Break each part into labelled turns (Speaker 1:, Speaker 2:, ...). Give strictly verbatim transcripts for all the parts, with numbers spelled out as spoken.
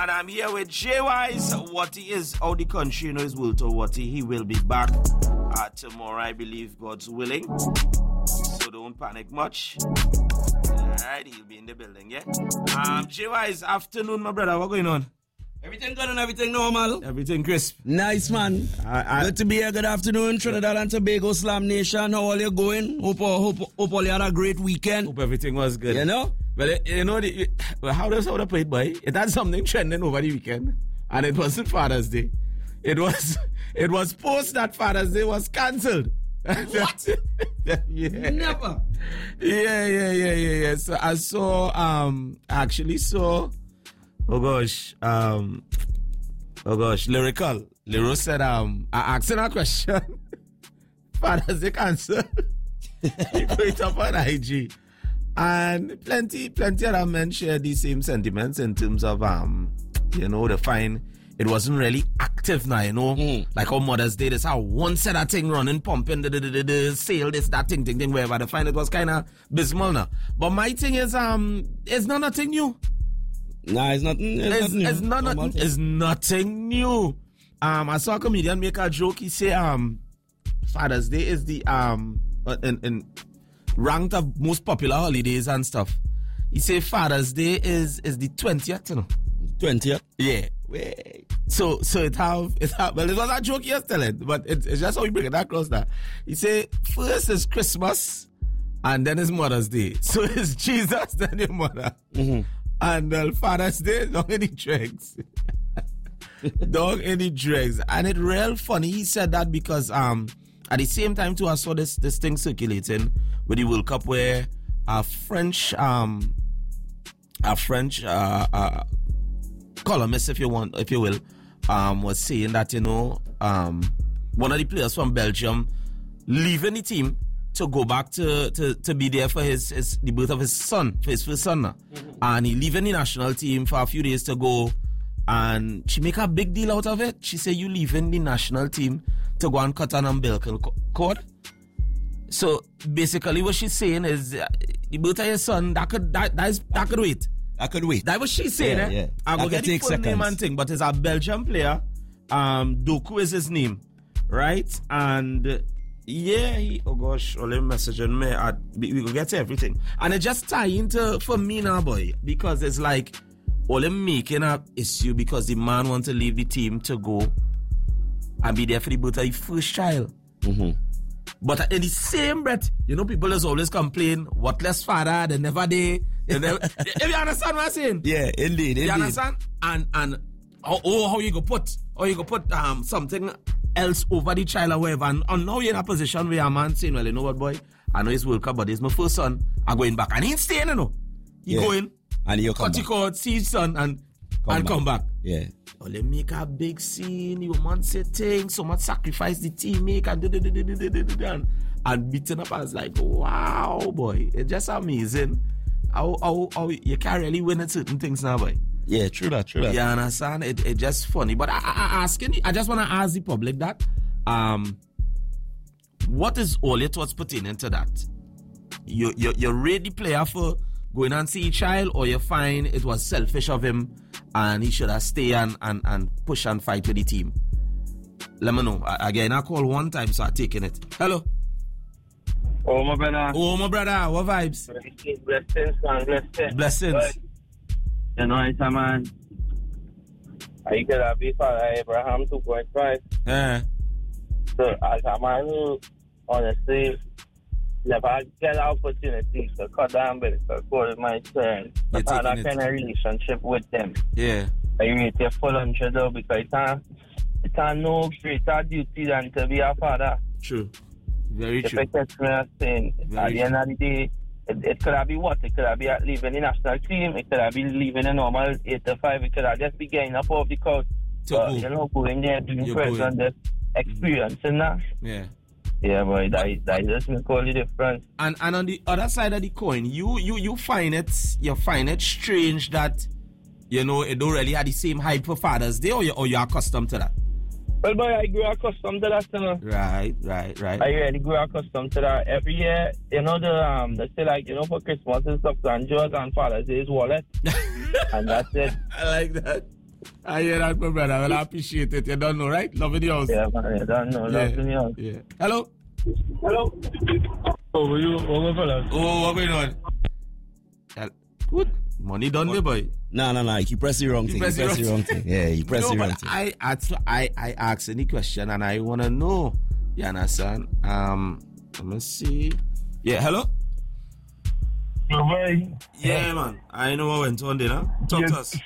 Speaker 1: And I'm here with J-Wise. Watty is out the country, you know, his World Tour Watty. He will be back uh, tomorrow, I believe, God's willing. So don't panic much. Alright, he'll be in the building, yeah? Um, J-Wise, afternoon, my brother. What going on?
Speaker 2: Everything good and everything normal.
Speaker 1: Everything crisp.
Speaker 2: Nice, man.
Speaker 1: I, I,
Speaker 2: good to be here. Good afternoon, Trinidad and Tobago Slam Nation. How are you going? Hope, hope, hope all you had a great weekend.
Speaker 1: Hope everything was good.
Speaker 2: You know?
Speaker 1: Well, you know, the, well, how does how to play it, boy? It had something trending over the weekend, and it wasn't Father's Day. It was it was post that Father's Day was cancelled.
Speaker 2: What?
Speaker 1: yeah.
Speaker 2: Never.
Speaker 1: Yeah, yeah, yeah, yeah, yeah. So I saw, um, actually saw. Oh gosh, um, oh gosh, lyrical. Lyro said, um, I asked him a question. Father's Day cancelled. He put it up on I G. And plenty, plenty other men share these same sentiments in terms of, um, you know, they find it wasn't really active now, you know, mm. like how Mother's Day, there's how one set of thing running, pumping, the, the, the, the sale, this, that thing, thing, thing, wherever. They find it was kind of abysmal now. But my thing is, um, it's not nothing new.
Speaker 2: Nah, it's nothing. It's,
Speaker 1: it's,
Speaker 2: nothing new.
Speaker 1: it's not nothing. It's nothing new. Um, I saw a comedian make a joke. He say, um, Father's Day is the um, in, in ranked of most popular holidays and stuff. He say Father's Day is is the twentieth, you know.
Speaker 2: Twentieth.
Speaker 1: Yeah. Wait. So so it have it have well, it was a joke he was telling, but it, it's just how we bring it across that. He say first is Christmas, and then is Mother's Day. So it's Jesus, then your mother. Mm-hmm. And uh, Father's Day, dog any dregs. Dog any dregs. And it real funny. He said that because um at the same time too I saw this this thing circulating with the World Cup where a French um a French uh, uh columnist, if you want, if you will, um was saying that, you know, um one of the players from Belgium leaving the team to go back to, to, to be there for his, his the birth of his son, for his first son now. Mm-hmm. And he leaving the national team for a few days to go, and she make a big deal out of it. She say, you leaving the national team to go and cut an umbilical cord? So basically what she's saying is uh, the birth of your son, that could that, that, is, that could wait.
Speaker 2: That could wait.
Speaker 1: That's what she's saying,
Speaker 2: yeah,
Speaker 1: eh?
Speaker 2: Yeah.
Speaker 1: I'm going to get the full
Speaker 2: seconds.
Speaker 1: name and thing, but it's a Belgian player. Um, Doku is his name, right? And uh, yeah, he, oh gosh, only messaging me. At, we, we go get to everything. And it just tie into, for me now, boy, because it's like, only making a issue because the man want to leave the team to go and be there for the birth of the first child. Mm-hmm. But in the same breath, you know, people is always complain, what less father, they never they. They never, if you understand what I'm saying?
Speaker 2: Yeah, indeed, indeed.
Speaker 1: You understand? And, and, oh, oh, how you go put, how you go put um something else over the child or whatever. And, and now you're in a position where a man saying, well, you know what, boy? I know it's World Cup, but it's my first son. I'm going back. And he ain't staying, you know. He yeah. going,
Speaker 2: and he'll come
Speaker 1: cut
Speaker 2: back.
Speaker 1: Cord, see his son, and, come and back. come back.
Speaker 2: Yeah.
Speaker 1: Oh, they make a big scene. You man say things. So much sacrifice the team make and, and, and beating up. I was like, wow, boy. It's just amazing how, how, how you can't really win at certain things now, boy.
Speaker 2: Yeah, true that, true that.
Speaker 1: You understand? It, it's just funny. But I, I, asking, I just want to ask the public that, um, what is all your thoughts pertaining to that? You, you, you rate the player for going and see a child, or you find it was selfish of him and he should have stayed and, and, and push and fight with the team? Let me know. I, again, I call one time, so I'm taking it. Hello.
Speaker 3: Oh, my brother.
Speaker 1: Oh, my brother. What vibes?
Speaker 3: Blessings, man. Blessings.
Speaker 1: Blessings.
Speaker 3: But, you know, it's a man. I could have been for Abraham two point five.
Speaker 1: Yeah.
Speaker 3: So, as a man who, honestly, never get opportunity to cut down umbilical cord my turn. But I had that kind of relationship with them.
Speaker 1: Yeah.
Speaker 3: I rate a full hundred though, because it's a, it's a no greater duty than to be a father.
Speaker 1: True. Very
Speaker 3: if
Speaker 1: true.
Speaker 3: If I catch me a saying, at the end of the day, it, it could have been what? It could have been leaving the national team, it could have been leaving a normal eight to five, it could have just been getting up off the couch.
Speaker 1: So
Speaker 3: but, you know, going there, doing present, just experiencing that.
Speaker 1: Yeah.
Speaker 3: Yeah, boy, that is, that is just me call the difference.
Speaker 1: And and on the other side of the coin, you you you find it you find it strange that, you know, it don't really have the same hype for Father's Day, or you or you're accustomed to that?
Speaker 3: Well, boy, I grew accustomed to that, you know.
Speaker 1: Right, right, right.
Speaker 3: I really grew accustomed to that. Every year, you know, the um, they say like, you know, for Christmas and stuff, Grand George and Father's Day is wallet, and that's it.
Speaker 1: I like that. I hear that, my brother. Well, I appreciate it. You don't know, right? Love in the house.
Speaker 3: Yeah, man, you don't know.
Speaker 1: Yeah.
Speaker 3: Love in the house.
Speaker 1: Yeah. Hello?
Speaker 3: Hello? Oh, were you over, fellas?
Speaker 1: Oh, what going on? Hel- Good. Money done me, boy.
Speaker 2: No, no, no. You press the wrong
Speaker 1: You
Speaker 2: thing. You
Speaker 1: press
Speaker 2: press
Speaker 1: the
Speaker 2: the
Speaker 1: wrong
Speaker 2: wrong thing. Yeah, you press
Speaker 1: no,
Speaker 2: the wrong
Speaker 1: but
Speaker 2: thing.
Speaker 1: I, I, I, I ask any question and I want to know. You understand? Um, let me see. Yeah, hello?
Speaker 3: Bye.
Speaker 1: Yeah, man. I know what went on there, huh? Talk
Speaker 3: Yes.
Speaker 1: to us.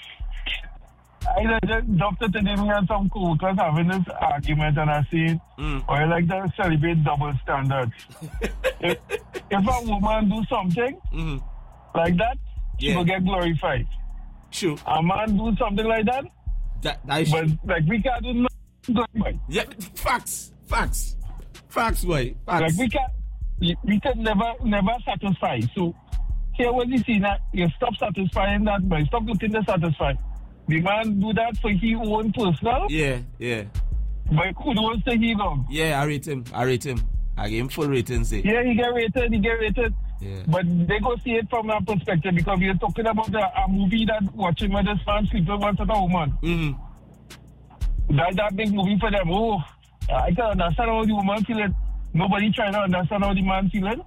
Speaker 3: I just doctor today we had some co-workers having this argument and I see
Speaker 1: Mm.
Speaker 3: or I like to celebrate double standards. if, if a woman do something
Speaker 1: Mm-hmm.
Speaker 3: like that, she
Speaker 1: Yeah.
Speaker 3: will get glorified.
Speaker 1: Sure.
Speaker 3: A man do something like that,
Speaker 1: That, that is
Speaker 3: but like we can't do nothing good, boy.
Speaker 1: yeah, facts. Facts. Facts, boy. Facts.
Speaker 3: Like we can we we can never never satisfy. So here when you see that you stop satisfying that boy, stop looking to satisfy. The man do that for his own personal,
Speaker 1: Yeah, yeah.
Speaker 3: but kudos to him now.
Speaker 1: Yeah, I rate him. I rate him. I give him full ratings. Eh?
Speaker 3: Yeah, he get rated, he get rated.
Speaker 1: Yeah.
Speaker 3: But they go see it from a perspective because we're talking about a, a movie that watching with this man sleeping with a woman.
Speaker 1: Mm-hmm.
Speaker 3: That that big movie for them. Oh, I can understand how the woman feeling. Nobody trying to understand how the man feeling.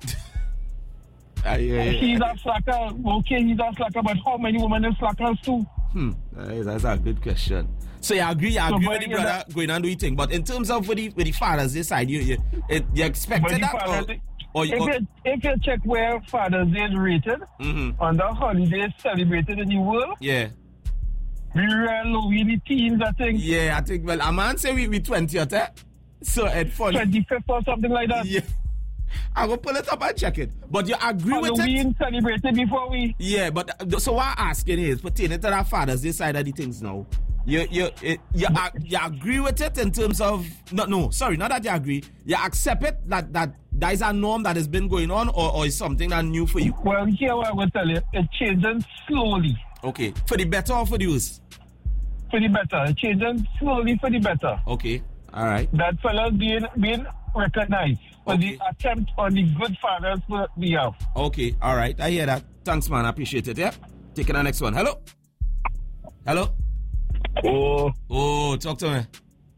Speaker 1: Uh, yeah, yeah.
Speaker 3: He's a slacker. Okay, he's a slacker, but how many women are slackers too?
Speaker 1: Hmm. That is- That's a good question. So you agree, you
Speaker 3: So,
Speaker 1: agree
Speaker 3: but
Speaker 1: with the
Speaker 3: you
Speaker 1: brother going and doing thing. But in terms of with the, with the fathers this side, you you, it, you
Speaker 3: But
Speaker 1: expected
Speaker 3: the
Speaker 1: that
Speaker 3: Father's
Speaker 1: or,
Speaker 3: Day-
Speaker 1: or,
Speaker 3: if,
Speaker 1: or
Speaker 3: you, if you check where Father's Day is rated,
Speaker 1: mm-hmm.
Speaker 3: on the holidays celebrated in the world,
Speaker 1: Yeah.
Speaker 3: we are low in the teens, I think,
Speaker 1: Yeah, I think well a man say we we twentieth, eh? So it funny.
Speaker 3: twenty-fifth or something like that.
Speaker 1: Yeah. I'm gonna pull it up and check it. But you agree with it?
Speaker 3: Halloween celebrated before we.
Speaker 1: Yeah, but uh, so what I'm asking is pertaining to that Father's Day side of the things now. You you you, you, uh, you agree with it in terms of no no sorry not that you agree, you accept it that that that is a norm that has been going on or, or is something that new for you?
Speaker 3: Well, here what I will tell you, it's changing slowly
Speaker 1: Okay, for the better or for the worse?
Speaker 3: for the better. It's changing slowly for the better.
Speaker 1: Okay, all right.
Speaker 3: That fellas being being recognized for
Speaker 1: Okay.
Speaker 3: the attempt on the good fathers we have.
Speaker 1: Okay, all right. I hear that. Thanks, man. I appreciate it. Yeah. Taking the next one. Hello. Hello.
Speaker 3: Oh,
Speaker 1: Oh, talk to me.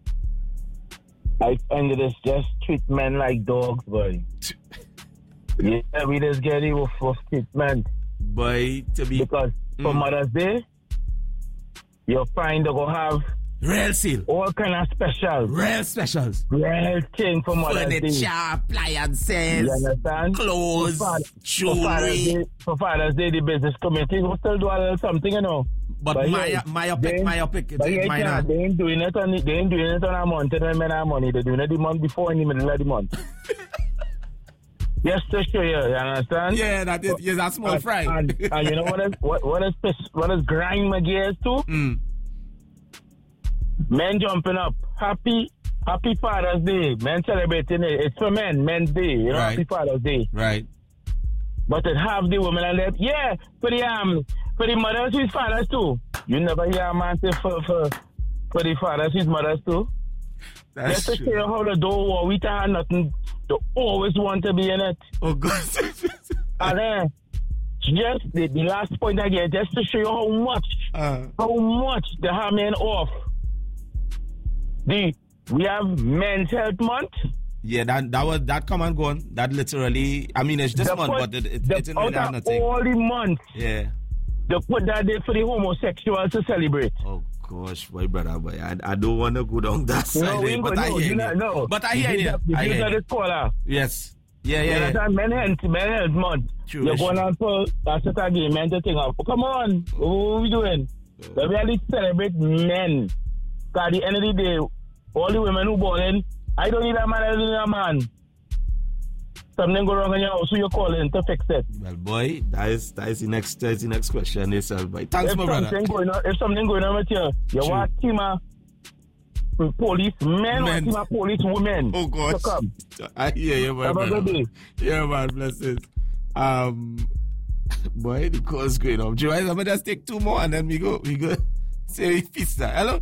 Speaker 3: I find this just treat men like dogs, boy. Yeah, we just get it with, with treatment.
Speaker 1: Boy, to be
Speaker 3: Because for
Speaker 1: Mm.
Speaker 3: Mother's Day, you'll find they're going to have
Speaker 1: real sale,
Speaker 3: all kind of specials.
Speaker 1: real specials,
Speaker 3: Real thing for Mother's Day.
Speaker 1: furniture, appliances,
Speaker 3: You understand?
Speaker 1: clothes,
Speaker 3: For, Father- for Father's
Speaker 1: jewelry.
Speaker 3: Day, for Father's Day, the business community will still do a little something, you know.
Speaker 1: But
Speaker 3: But
Speaker 1: my
Speaker 3: yeah,
Speaker 1: my
Speaker 3: they-
Speaker 1: pick, my pick,
Speaker 3: But
Speaker 1: it's
Speaker 3: yeah,
Speaker 1: mine.
Speaker 3: yeah,
Speaker 1: not.
Speaker 3: they ain't doing it on the, they ain't doing it on a month when men have money. They're doing it the month before in the middle of the month. Just to show you, you understand?
Speaker 1: Yeah, that is yes, a small
Speaker 3: and,
Speaker 1: fry.
Speaker 3: And, and you know what is what what is piss- what is grind my gears too?
Speaker 1: Mm.
Speaker 3: Men jumping up. Happy Happy Father's Day. Men celebrating it. It's for men, Men's Day. You know,
Speaker 1: Right.
Speaker 3: Happy Father's Day.
Speaker 1: Right.
Speaker 3: But it have the women and them, yeah, for the um for the mothers with fathers too. You never hear a man say for for for the fathers with mothers too.
Speaker 1: That's
Speaker 3: Just to
Speaker 1: true.
Speaker 3: show you how the door war we have nothing to always want to be in it.
Speaker 1: Oh God.
Speaker 3: And then just the, the last point again, just to show you how much
Speaker 1: uh,
Speaker 3: how much they have men off. The we have Men's Health Month.
Speaker 1: yeah, that that was that come and gone. That literally, I mean, it's this
Speaker 3: The
Speaker 1: month,
Speaker 3: put-
Speaker 1: but it, it,
Speaker 3: the-
Speaker 1: it didn't
Speaker 3: out
Speaker 1: really have
Speaker 3: of
Speaker 1: nothing.
Speaker 3: all the months,
Speaker 1: Yeah.
Speaker 3: they put that day for the homosexuals to celebrate.
Speaker 1: Oh gosh, boy, brother, boy, I, I don't want to go down that side,
Speaker 3: No, we
Speaker 1: eh, but
Speaker 3: no,
Speaker 1: I
Speaker 3: you
Speaker 1: hear
Speaker 3: not,
Speaker 1: you.
Speaker 3: no.
Speaker 1: But I hear you.
Speaker 3: The
Speaker 1: I
Speaker 3: views
Speaker 1: hear
Speaker 3: of
Speaker 1: you.
Speaker 3: the scholar.
Speaker 1: Yes. Yeah,
Speaker 3: You
Speaker 1: yeah, yeah.
Speaker 3: understand? Men Health, Men Health Month.
Speaker 1: True,
Speaker 3: You're
Speaker 1: it's
Speaker 3: going
Speaker 1: true.
Speaker 3: on for that's it again, men to think of. Come on, what are we doing? We really celebrate men. Because at the end of the day, all the women who born in, I don't need a man, I don't need a man. Something go wrong in your house, so you're calling to fix it.
Speaker 1: Well, boy, that is that is the next that is the next question itself, boy. Thanks,
Speaker 3: If
Speaker 1: my brother.
Speaker 3: something going on, if something going on with you, you
Speaker 1: True.
Speaker 3: want team of police men or
Speaker 1: Men.
Speaker 3: team of police women.
Speaker 1: Oh gosh.
Speaker 3: So come.
Speaker 1: I hear you, my
Speaker 3: Have a
Speaker 1: brother.
Speaker 3: good day.
Speaker 1: Yeah, man, blessings. Um, boy, the call's going up. Joy, I'm gonna just take two more and then we go, we go. Say peace now. Hello.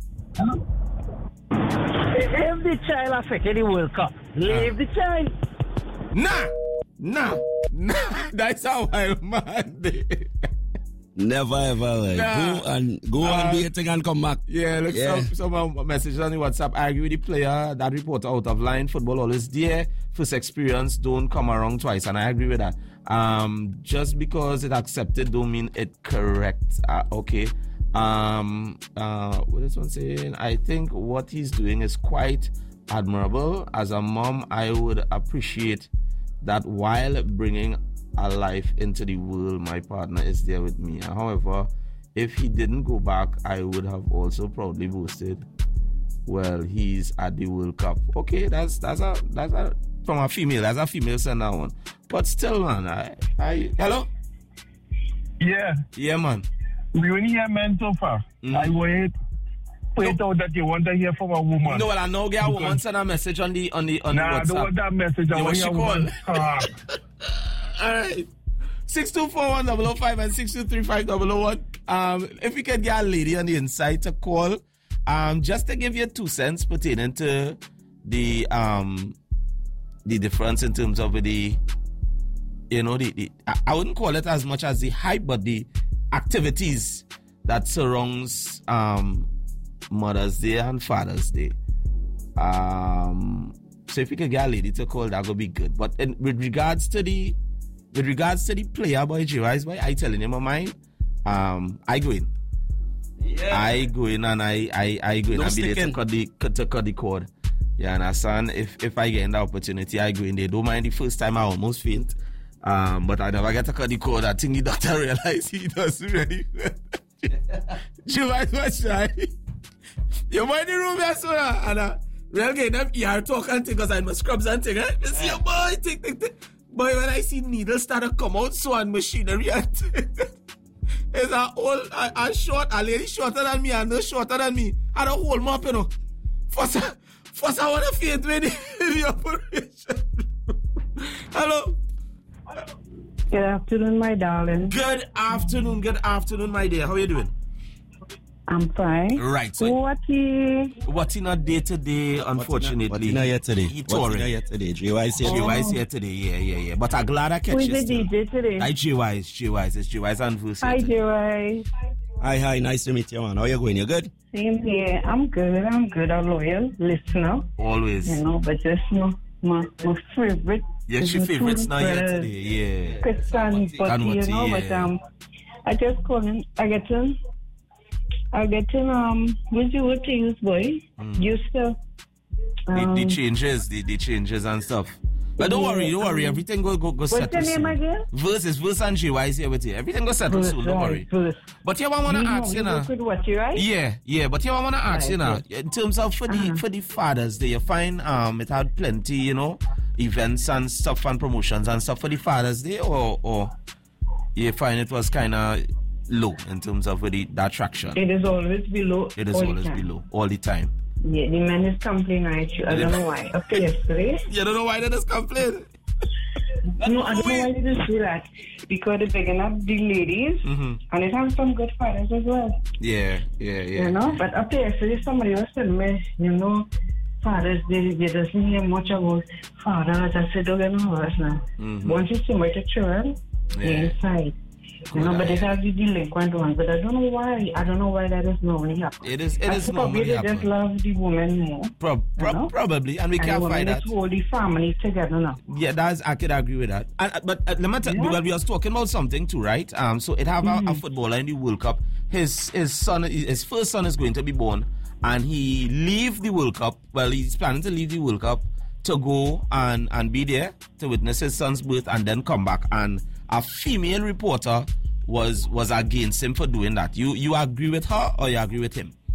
Speaker 4: If the child affected the World Cup, leave the child.
Speaker 1: Nah, nah, nah. That's how I man.
Speaker 2: Never ever. Like,
Speaker 1: Nah.
Speaker 2: Go and go
Speaker 1: Uh,
Speaker 2: and do your thing and come back.
Speaker 1: Yeah, look,
Speaker 2: Yeah.
Speaker 1: some, some uh, messages on the WhatsApp. I agree with the player, that reporter out of line. Football always there. First experience don't come around twice, and I agree with that. Um, just because it accepted don't mean it correct. Uh, okay. Um, uh, what is one saying? I think what he's doing is quite admirable. As a mom, I would appreciate that while bringing a life into the world, my partner is there with me. However, if he didn't go back, I would have also proudly boasted, well, he's at the World Cup. Okay, that's that's a that's a from a female, that's a female sender one. But still, man, I, I hello?
Speaker 3: Yeah,
Speaker 1: Yeah, man.
Speaker 3: we only hear men so far.
Speaker 1: Mm.
Speaker 3: I wait, wait out that you want to hear from a woman.
Speaker 1: No, well, I know get a woman send a message on the on the on
Speaker 3: Nah, I
Speaker 1: the
Speaker 3: don't
Speaker 1: WhatsApp.
Speaker 3: want that message. I
Speaker 1: You
Speaker 3: want
Speaker 1: want
Speaker 3: your
Speaker 1: she
Speaker 3: woman. Ah.
Speaker 1: All right. six two four one zero zero five and six two three five zero zero one. Um, if we can get a lady on the inside to call, um, just to give you two cents pertaining to the um the difference in terms of the, you know, the, the I, I wouldn't call it as much as the hype, but the activities that surrounds um Mother's Day and Father's Day. Um, so if we can get a lady to call, that would be good. But in, with regards to the with regards to the player boy, J-Wise boy, I telling you my mind. Um, I go in.
Speaker 2: Yeah.
Speaker 1: I go in and I I, I go in
Speaker 2: No
Speaker 1: and be there to
Speaker 2: sticking.
Speaker 1: cut the cut, to cut the cord. Yeah, understand? If if I get the opportunity, I go in there. Don't mind the first time I almost faint. Um, but I never get to cut the cord. I think the doctor realized he doesn't really. J-Wise boy shy. You mind the room here, sir? And uh, real game them ear talk and thing, because I must scrubs and thing, eh? You see your boy, tick, tick, tick. Boy, when I see needles start to come out, so and machinery and thing. It's a old, a, a short, a lady shorter than me and no shorter than me. I don't hold me up, you know. First, first I want to faint when the, the operation. Hello.
Speaker 4: Good afternoon, my darling.
Speaker 1: Good afternoon, good afternoon, my dear. How are you doing?
Speaker 4: I'm fine.
Speaker 1: Right, so
Speaker 4: What he?
Speaker 1: what's in a day today, unfortunately?
Speaker 2: What's in here today?
Speaker 1: He
Speaker 2: What's
Speaker 1: touring.
Speaker 2: in here today? J-Wise here.
Speaker 1: J-Wise here today, yeah, yeah, yeah. But I'm glad I catch
Speaker 4: Who is
Speaker 1: you
Speaker 4: the
Speaker 1: still.
Speaker 4: D J today?
Speaker 1: Hi, J-Wise, J-Wise. It's J-Wise anniversary.
Speaker 4: Hi,
Speaker 1: today.
Speaker 4: J-Wise.
Speaker 2: Hi, hi. Nice to meet you, man. How you going? You good?
Speaker 4: Same here. I'm good. I'm good. I'm loyal listener.
Speaker 1: Always.
Speaker 4: You know, but just no, my, my favorite.
Speaker 1: Yes,
Speaker 4: is
Speaker 1: your
Speaker 4: my
Speaker 1: favorites
Speaker 4: two
Speaker 1: now here
Speaker 4: brothers,
Speaker 1: today, yeah.
Speaker 4: Chris and Butty,
Speaker 1: And
Speaker 4: you
Speaker 1: Butty,
Speaker 4: know, but
Speaker 1: yeah.
Speaker 4: um, I just call him. I get him. I get him. Um, what's your word to use, boy? Used to.
Speaker 1: The,
Speaker 4: Um,
Speaker 1: the changes, the, the changes and stuff. But don't
Speaker 4: yeah,
Speaker 1: worry, don't worry.
Speaker 4: um,
Speaker 1: Everything go go go
Speaker 4: what's
Speaker 1: settle
Speaker 4: the name
Speaker 1: soon.
Speaker 4: again?
Speaker 1: Verse is Verse and J-Wise here with you. Everything go settle
Speaker 4: Verse,
Speaker 1: soon, don't
Speaker 4: right,
Speaker 1: worry.
Speaker 4: Verse.
Speaker 1: But here I want to
Speaker 4: You
Speaker 1: ask,
Speaker 4: know,
Speaker 1: you
Speaker 4: you
Speaker 1: know.
Speaker 4: work with what, you right?
Speaker 1: Yeah, yeah, but here I want to ask,
Speaker 4: Right,
Speaker 1: you know,
Speaker 4: yes.
Speaker 1: in terms of for the
Speaker 4: Uh-huh.
Speaker 1: for the Father's Day, you find um it had plenty, you know, events and stuff and promotions and stuff for the Father's Day, or or you find it was kind of low in terms of the, the attraction.
Speaker 4: It is always below.
Speaker 1: It is
Speaker 4: all the
Speaker 1: always
Speaker 4: time.
Speaker 1: below all the time.
Speaker 4: Yeah, the man is complaining right you. I don't know why. Okay, yesterday.
Speaker 1: You don't know why they just complain.
Speaker 4: No, I don't know why they just do that. Because they're picking up the ladies,
Speaker 1: Mm-hmm.
Speaker 4: and it has some good fathers as well.
Speaker 1: Yeah, yeah, yeah.
Speaker 4: You know, but up there, yesterday somebody was telling me, you know, fathers, they, they doesn't hear much about fathers. I said, don't get no worse now.
Speaker 1: Mhm.
Speaker 4: Once you see my children,
Speaker 1: Yeah.
Speaker 4: they're inside. You know, but they have the delinquent ones. But I don't know why. I don't know why that is normally happening.
Speaker 1: It is it
Speaker 4: I
Speaker 1: is
Speaker 4: think probably
Speaker 1: normally
Speaker 4: they just
Speaker 1: happen.
Speaker 4: love the woman more.
Speaker 1: Prob- prob-
Speaker 4: you know?
Speaker 1: probably, and we
Speaker 4: And the
Speaker 1: can't
Speaker 4: woman
Speaker 1: find that.
Speaker 4: is hold the family together now.
Speaker 1: Yeah, that's I could agree with that. And, uh, but uh, let me tell you,
Speaker 4: Yeah.
Speaker 1: well, we was talking about something too, right? Um, so it have
Speaker 4: Mm-hmm.
Speaker 1: a, a footballer in the World Cup. His his son, his first son is going to be born, and he leave the World Cup. Well, he's planning to leave the World Cup to go and and be there to witness his son's birth and then come back. And a female reporter was was against him for doing that. You you agree with her or you agree with him?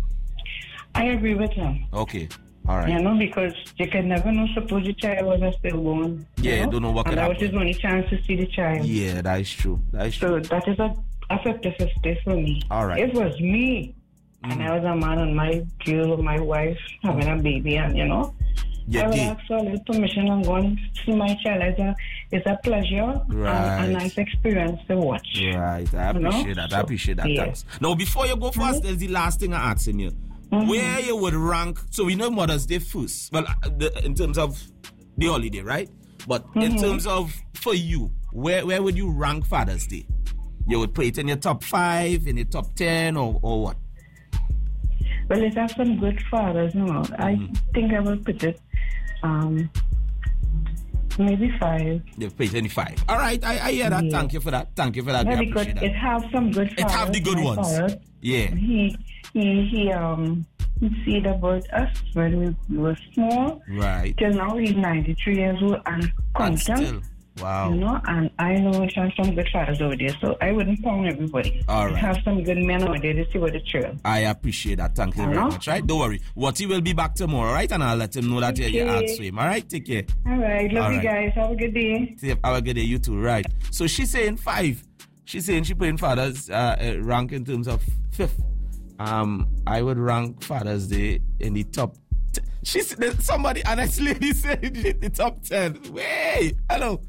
Speaker 4: I agree with him.
Speaker 1: Okay, all right.
Speaker 4: You know, because you can never know. Suppose the child was a stillborn.
Speaker 1: Yeah,
Speaker 4: you know?
Speaker 1: don't know what
Speaker 4: and
Speaker 1: could
Speaker 4: that was
Speaker 1: happen.
Speaker 4: his only chance to see the child.
Speaker 1: Yeah, that is true. That is true.
Speaker 4: So that is a, a fifty-fifty for me.
Speaker 1: All right.
Speaker 4: It was me, and I was a man and my girl or my wife having a baby, and you know,
Speaker 1: Yeah,
Speaker 4: I would
Speaker 1: gay.
Speaker 4: ask for a little permission and go and see my child. It's a, it's a pleasure
Speaker 1: Right.
Speaker 4: and a nice experience to watch.
Speaker 1: Right, I
Speaker 4: You know?
Speaker 1: appreciate that. I
Speaker 4: So,
Speaker 1: appreciate that.
Speaker 4: yeah.
Speaker 1: Thanks. Now, before you go first, there's the last thing I asking you.
Speaker 4: Mhm.
Speaker 1: Where you would rank? So we know Mother's Day first. Well, uh, the, in terms of the holiday, right? But in
Speaker 4: Mhm.
Speaker 1: terms of for you, where where would you rank Father's Day? you would put it in your top five, in your top ten, or, or what?
Speaker 4: Well, it has some good fathers, no. Mm-hmm. I think I will put it, um, maybe five.
Speaker 1: You put it in five. All right, I, I hear that. Yeah. Thank you for that. Thank you for that.
Speaker 4: Yeah, because that. It has some good fathers.
Speaker 1: It have the good ones.
Speaker 4: Father,
Speaker 1: yeah.
Speaker 4: He, he, he, um, he said about us when we were small.
Speaker 1: Right.
Speaker 4: Till now, he's ninety-three years old and constant.
Speaker 1: Wow.
Speaker 4: You know, and I know it has some good fathers over there, so I wouldn't pound everybody.
Speaker 1: All right.
Speaker 4: It has some good men over there to see what it's true.
Speaker 1: I appreciate that. Thank you very much. Right? Don't worry. Watty will be back tomorrow, right? And I'll let him know that okay. you asked him. All right? Take care.
Speaker 4: All right. Love All you right. guys. Have a good day.
Speaker 1: Have a good day. You too. Right. So she's saying five. She's saying she putting Father's uh, rank in terms of fifth. Um, I would rank Father's Day in the top. T- she's somebody, and this lady said the top ten. Wait. Hello.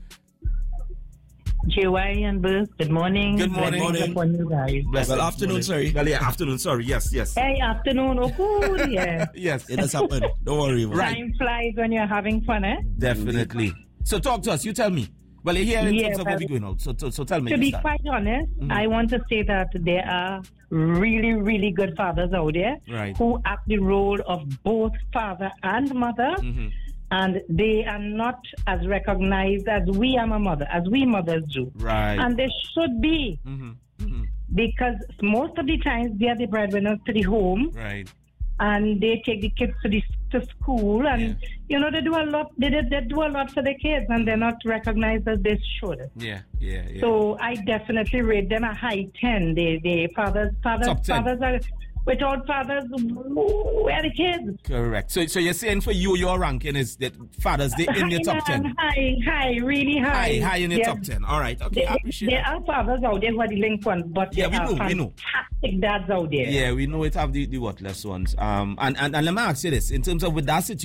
Speaker 5: J Y and Bruce, good morning.
Speaker 1: Good morning.
Speaker 5: Good morning. You guys.
Speaker 2: Blessed well, afternoon, morning. sorry.
Speaker 1: Well, yeah, afternoon, sorry. Yes, yes.
Speaker 5: Hey, afternoon. Oh, good, yeah.
Speaker 1: Yes.
Speaker 2: It has happened. Don't worry.
Speaker 1: Right.
Speaker 5: Time flies when you're having fun, eh?
Speaker 1: Definitely. So talk to us. You tell me. Well, you're here in yeah, terms of what we're going out. So, so, so tell me.
Speaker 5: To be start. quite honest, mm-hmm. I want to say that there are really, really good fathers out there
Speaker 1: right.
Speaker 5: who act the role of both father and mother.
Speaker 1: Mm-hmm.
Speaker 5: And they are not as recognized as we are a mother, as we mothers do.
Speaker 1: Right.
Speaker 5: And they should be.
Speaker 1: Mm-hmm. Mm-hmm.
Speaker 5: Because most of the times they are the breadwinners to the home.
Speaker 1: Right.
Speaker 5: And they take the kids to the to school. And, yeah. you know, they do a lot. They, they, they do a lot for the kids. And they're not recognized as they should.
Speaker 1: Yeah, yeah, yeah.
Speaker 5: So I definitely rate them a high ten. They, they fathers, fathers, fathers are... Without fathers, where are the kids?
Speaker 1: Correct. So, so you're saying for you, your ranking is that Father's Day in your top ten?
Speaker 5: High, high, really high.
Speaker 1: High, high in your
Speaker 5: yeah.
Speaker 1: top ten. All right. Okay,
Speaker 5: there,
Speaker 1: I appreciate
Speaker 5: There
Speaker 1: that.
Speaker 5: are fathers out there who are the linked ones, but
Speaker 1: yeah,
Speaker 5: there
Speaker 1: we
Speaker 5: are
Speaker 1: know, we know.
Speaker 5: fantastic dads out there.
Speaker 1: Yeah, we know it have the, the worthless ones. Um, and, and, and let me ask you this. In terms of with that situation,